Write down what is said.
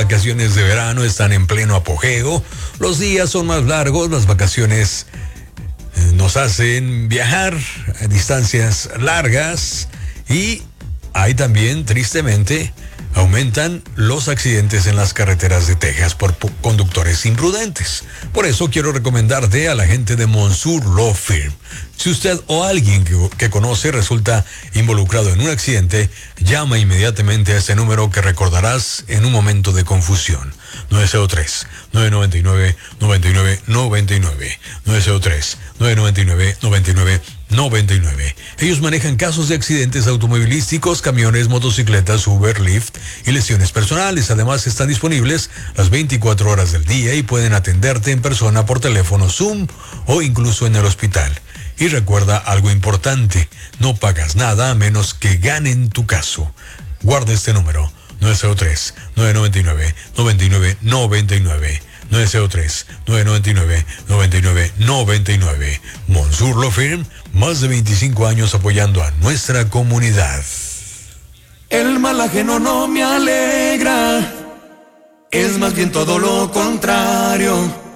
Vacaciones de verano están en pleno apogeo. Los días son más largos, las vacaciones nos hacen viajar a distancias largas y hay también, tristemente, aumentan los accidentes en las carreteras de Texas por conductores imprudentes. Por eso quiero recomendarte a la gente de Monsoor Law Firm. Si usted o alguien que conoce resulta involucrado en un accidente, llama inmediatamente a este número que recordarás en un momento de confusión. 903-999-9999. 903-999-9999. Ellos manejan casos de accidentes automovilísticos, camiones, motocicletas, Uber, Lyft y lesiones personales. Además, están disponibles las 24 horas del día y pueden atenderte en persona por teléfono, Zoom o incluso en el hospital. Y recuerda algo importante, no pagas nada a menos que ganen tu caso. Guarda este número, 903-999-9999. 903-999-9999. Monsoor Law Firm, más de 25 años apoyando a nuestra comunidad. El mal ajeno no me alegra, es más bien todo lo contrario.